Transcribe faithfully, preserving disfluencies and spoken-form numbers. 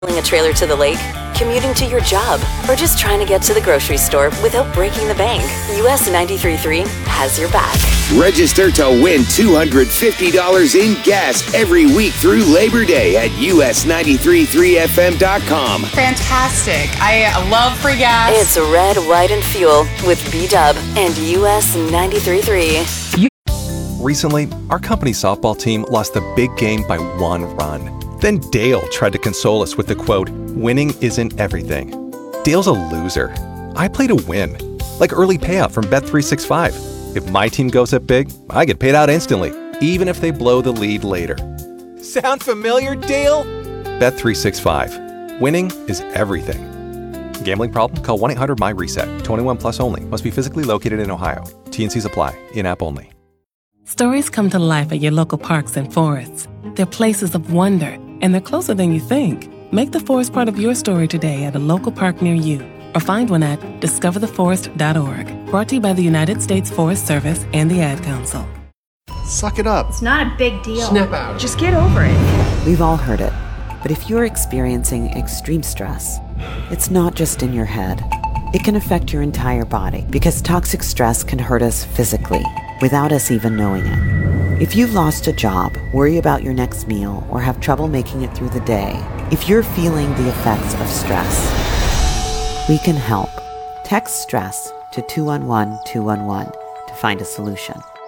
Pulling a trailer to the lake, commuting to your job, or just trying to get to the grocery store without breaking the bank, U S ninety-three point three has your back. Register to win two hundred fifty dollars in gas every week through Labor Day at U S ninety-three point three F M dot com. Fantastic. I love free gas. It's red, white, and fuel with B-Dub and U S ninety-three point three. Recently, our company softball team lost the big game by one run. Then Dale tried to console us with the quote, "Winning isn't everything." Dale's a loser. I play to win. Like early payout from Bet three sixty-five. If my team goes up big, I get paid out instantly, even if they blow the lead later. Sound familiar, Dale? Bet three sixty-five. Winning is everything. Gambling problem? Call one eight hundred M Y reset. twenty-one plus only. Must be physically located in Ohio. T N Cs apply. In-app only. Stories come to life at your local parks and forests. They're places of wonder, and they're closer than you think. Make the forest part of your story today at a local park near you, or find one at discover the forest dot org. Brought to you by the United States Forest Service and the Ad Council. Suck it up. It's not a big deal. Snap out. Just get over it. We've all heard it. But if you're experiencing extreme stress, it's not just in your head. It can affect your entire body because toxic stress can hurt us physically without us even knowing it. If you've lost a job, worry about your next meal, or have trouble making it through the day, if you're feeling the effects of stress, we can help. Text STRESS to two one one two one one to find a solution.